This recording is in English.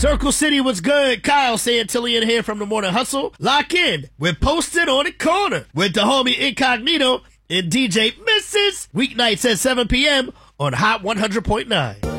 Circle City was good. Kyle Santillian here from the Morning Hustle. Lock in. We're posted on the corner with the homie Incognito and DJ Mrs. Weeknights at 7 p.m. on Hot 100.9.